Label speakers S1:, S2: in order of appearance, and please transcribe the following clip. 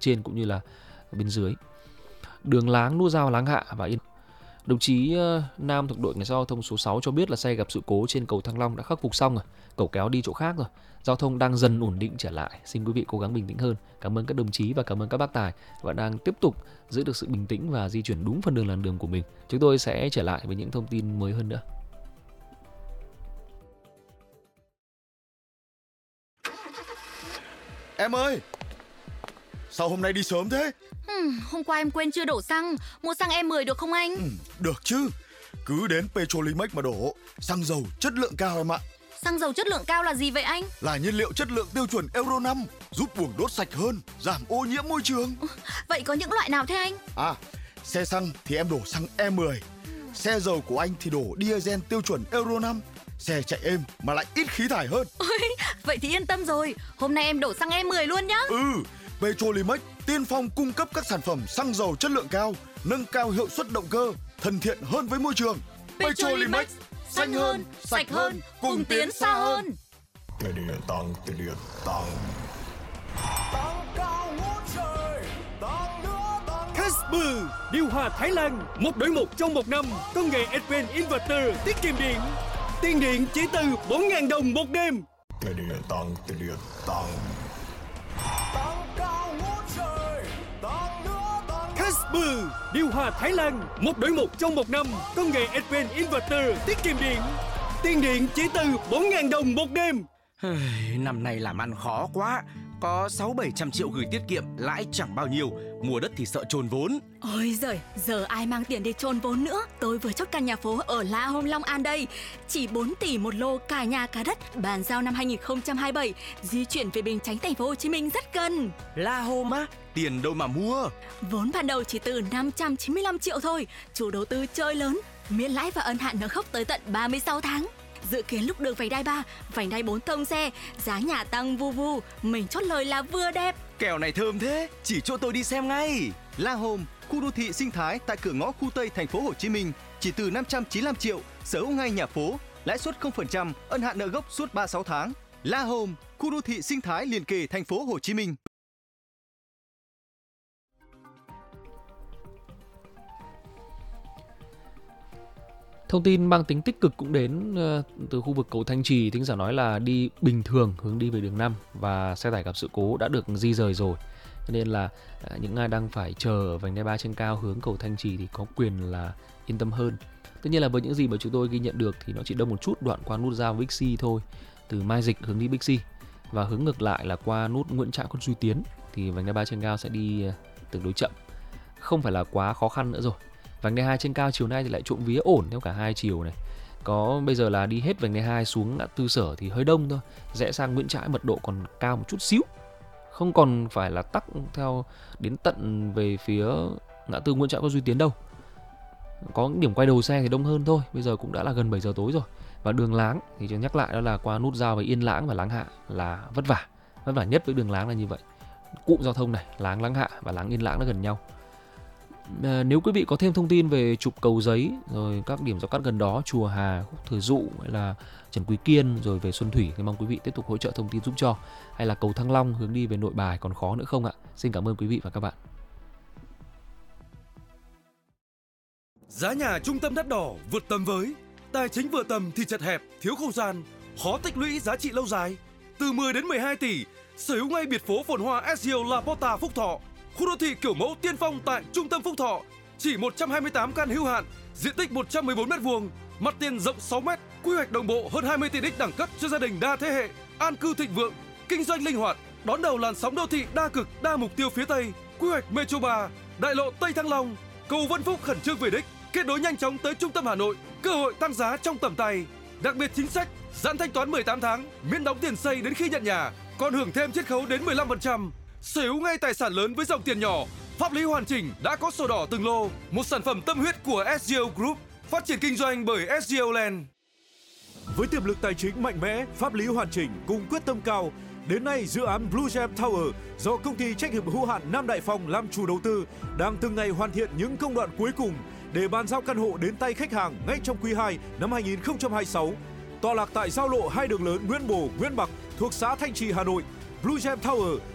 S1: trên cũng như là bên dưới. Đường Láng, nút giao Láng Hạ và Yên. Đồng chí Nam thuộc đội cảnh sát giao thông số 6 cho biết là xe gặp sự cố trên cầu Thăng Long đã khắc phục xong rồi, cẩu kéo đi chỗ khác rồi. Giao thông đang dần ổn định trở lại. Xin quý vị cố gắng bình tĩnh hơn. Cảm ơn các đồng chí và cảm ơn các bác tài và đang tiếp tục giữ được sự bình tĩnh và di chuyển đúng phần đường làn đường của mình. Chúng tôi sẽ trở lại với những thông tin mới hơn nữa.
S2: Em ơi, sao hôm nay đi sớm thế?
S3: Hôm qua em quên chưa đổ xăng. Mua xăng E10 được không anh?
S2: Được chứ. Cứ đến Petrolimex mà đổ. Xăng dầu chất lượng cao em ạ.
S3: Xăng dầu chất lượng cao là gì vậy anh?
S2: Là nhiên liệu chất lượng tiêu chuẩn Euro 5, giúp buồng đốt sạch hơn, giảm ô nhiễm môi trường.
S3: Vậy có những loại nào thế anh?
S2: Xe xăng thì em đổ xăng E10. Xe dầu của anh thì đổ diesel tiêu chuẩn Euro 5. Xe chạy êm mà lại ít khí thải hơn.
S3: Vậy thì yên tâm rồi. Hôm nay em đổ xăng E10 luôn nhá.
S2: Petrolimex tiên phong cung cấp các sản phẩm xăng dầu chất lượng cao, nâng cao hiệu suất động cơ, thân thiện hơn với môi trường.
S3: Petrolimex, xanh hơn, sạch hơn, cùng tiến xa hơn.
S2: Tiền điện tăng.
S4: Tăng cao ngút trời, tăng nữa tăng. Casper, điều hòa Thái Lan, 1 đổi 1 trong 1 năm, công nghệ Advanced Inverter tiết kiệm điện. Tiền điện chỉ từ 4.000 đồng một đêm.
S2: Tiền điện tăng.
S4: Tăng cao ngút trời, tăng nữa tăng. Casper, điều hòa Thái Lan, 1 đổi 1 trong 1 năm, công nghệ Advanced Inverter tiết kiệm điện. Tiền điện chỉ từ 4.000 đồng một đêm.
S5: Năm nay làm ăn khó quá. Có 600-700 triệu gửi tiết kiệm, lãi chẳng bao nhiêu. Mua đất thì sợ chôn vốn.
S3: Ôi giời, giờ ai mang tiền để chôn vốn nữa. Tôi vừa chốt căn nhà phố ở La Home Long An đây. Chỉ 4 tỷ một lô, cả nhà cả đất. Bàn giao năm 2027. Di chuyển về Bình Chánh, thành phố Hồ Chí Minh rất gần.
S5: La Home á? Tiền đâu mà mua?
S3: Vốn ban đầu chỉ từ 595 triệu thôi. Chủ đầu tư chơi lớn, miễn lãi và ân hạn nợ gốc tới tận 36 tháng. Dự kiến lúc đường vành đai 3, vành đai 4 thông xe, giá nhà tăng vu vu, mình chốt lời là vừa đẹp.
S5: Kèo này thơm thế, chỉ cho tôi đi xem ngay.
S6: La Home, khu đô thị sinh thái tại cửa ngõ khu Tây thành phố Hồ Chí Minh, chỉ từ 595 triệu, sở hữu ngay nhà phố, lãi suất 0%, ân hạn nợ gốc suốt 36 tháng. La Home, khu đô thị sinh thái liền kề thành phố Hồ Chí Minh.
S1: Thông tin mang tính tích cực cũng đến từ khu vực cầu Thanh Trì. Thính giả nói là đi bình thường hướng đi về đường 5 và xe tải gặp sự cố đã được di rời rồi. Cho nên là những ai đang phải chờ ở vành đai 3 trên cao hướng cầu Thanh Trì thì có quyền là yên tâm hơn. Tất nhiên là với những gì mà chúng tôi ghi nhận được thì nó chỉ đông một chút đoạn qua nút giao Bixi thôi, từ Mai Dịch hướng đi Bixi, và hướng ngược lại là qua nút Nguyễn Trãi, Khuất Duy Tiến thì vành đai 3 trên cao sẽ đi tương đối chậm, không phải là quá khó khăn nữa rồi. Vành đai 2 trên cao chiều nay thì lại trộm vía ổn theo cả hai chiều này. Có bây giờ là đi hết vành đai 2 xuống ngã tư Sở thì hơi đông thôi, rẽ sang Nguyễn Trãi mật độ còn cao một chút xíu, không còn phải là tắc theo đến tận về phía ngã tư Nguyễn Trãi Khuất Duy Tiến đâu. Có những điểm quay đầu xe thì đông hơn thôi. Bây giờ cũng đã là gần 7 giờ tối rồi. Và đường Láng thì nhắc lại đó là qua nút giao với Yên Lãng và Láng Hạ là vất vả nhất với đường Láng là như vậy. Cụm giao thông này, Láng Hạ và Láng Yên Lãng nó gần nhau. Nếu quý vị có thêm thông tin về trục Cầu Giấy, rồi các điểm giao cắt gần đó, Chùa Hà, Khúc Thừa Dụ hay là Trần Quý Kiên, rồi về Xuân Thủy thì mong quý vị tiếp tục hỗ trợ thông tin giúp cho. Hay là cầu Thăng Long hướng đi về Nội Bài còn khó nữa không ạ? Xin cảm ơn quý vị và các bạn.
S4: Giá nhà trung tâm đắt đỏ vượt tầm với, tài chính vừa tầm thì chật hẹp, thiếu không gian, khó tích lũy giá trị lâu dài. Từ 10 đến 12 tỷ, sở hữu ngay biệt phố phồn hoa SGL La Porta Phúc Thọ, khu đô thị kiểu mẫu tiên phong tại trung tâm Phúc Thọ, chỉ 128 căn hữu hạn, diện tích 114 m², mặt tiền rộng 6 m, quy hoạch đồng bộ hơn 20 tiện ích đẳng cấp cho gia đình đa thế hệ, an cư thịnh vượng, kinh doanh linh hoạt, đón đầu làn sóng đô thị đa cực, đa mục tiêu phía Tây, quy hoạch Metro 3, đại lộ Tây Thăng Long, cầu Vân Phúc khẩn trương về đích, kết nối nhanh chóng tới trung tâm Hà Nội, cơ hội tăng giá trong tầm tay. Đặc biệt chính sách giãn thanh toán 18 tháng, miễn đóng tiền xây đến khi nhận nhà, còn hưởng thêm chiết khấu đến 15%. Sở hữu ngay tài sản lớn với dòng tiền nhỏ, pháp lý hoàn chỉnh, đã có sổ đỏ từng lô, một sản phẩm tâm huyết của SGL Group, phát triển kinh doanh bởi SGL Land.
S7: Với tiềm lực tài chính mạnh mẽ, pháp lý hoàn chỉnh cùng quyết tâm cao, đến nay dự án Blue Gem Tower do công ty trách nhiệm hữu hạn Nam Đại Phong làm chủ đầu tư đang từng ngày hoàn thiện những công đoạn cuối cùng để bàn giao căn hộ đến tay khách hàng ngay trong quý 2 năm 2026. Tọa lạc tại giao lộ hai đường lớn Nguyễn Bồ, Nguyễn Bạc thuộc xã Thanh Trì, Hà Nội. Blue Gem Tower